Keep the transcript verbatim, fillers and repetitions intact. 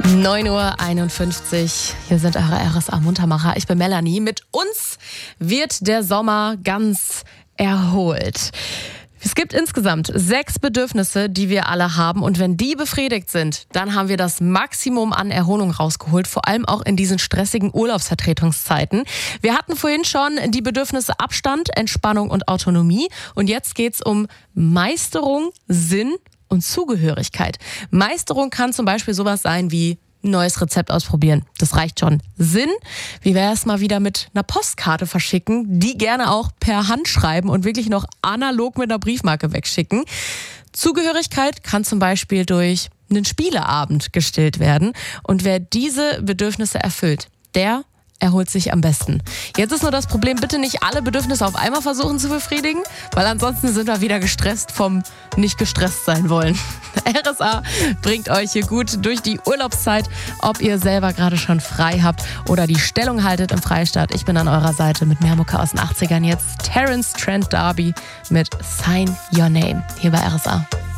neun Uhr einundfünfzig, hier sind eure R S A-Muntermacher. Ich bin Melanie. Mit uns wird der Sommer ganz erholt. Es gibt insgesamt sechs Bedürfnisse, die wir alle haben. Und wenn die befriedigt sind, dann haben wir das Maximum an Erholung rausgeholt. Vor allem auch in diesen stressigen Urlaubsvertretungszeiten. Wir hatten vorhin schon die Bedürfnisse Abstand, Entspannung und Autonomie. Und jetzt geht's um Meisterung, Sinn und Zugehörigkeit. Meisterung kann zum Beispiel sowas sein wie ein neues Rezept ausprobieren. Das reicht schon. Sinn, wie wäre es mal wieder mit einer Postkarte verschicken, die gerne auch per Hand schreiben und wirklich noch analog mit einer Briefmarke wegschicken. Zugehörigkeit kann zum Beispiel durch einen Spieleabend gestillt werden. Und wer diese Bedürfnisse erfüllt, der erholt sich am besten. Jetzt ist nur das Problem, bitte nicht alle Bedürfnisse auf einmal versuchen zu befriedigen, weil ansonsten sind wir wieder gestresst vom nicht gestresst sein wollen. R S A bringt euch hier gut durch die Urlaubszeit, ob ihr selber gerade schon frei habt oder die Stellung haltet im Freistaat. Ich bin an eurer Seite mit mehr Mucke aus den achtzigern. Jetzt Terence Trent D'Arby mit Sign Your Name hier bei R S A.